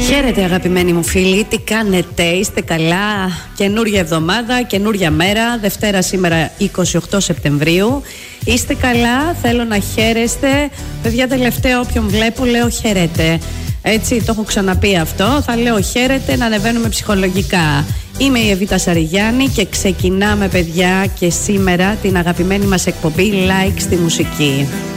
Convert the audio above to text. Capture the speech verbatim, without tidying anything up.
Χαίρετε αγαπημένοι μου φίλοι, τι κάνετε, είστε καλά? Καινούρια εβδομάδα, καινούρια μέρα, Δευτέρα σήμερα είκοσι οκτώ Σεπτεμβρίου. Είστε καλά, θέλω να χαίρεστε. Παιδιά, τελευταία όποιον βλέπω λέω χαίρετε. Έτσι, το έχω ξαναπεί αυτό, θα λέω χαίρετε να ανεβαίνουμε ψυχολογικά. Είμαι η Εβίτα Σαριγιάννη και ξεκινάμε παιδιά και σήμερα την αγαπημένη μας εκπομπή Like στη μουσική.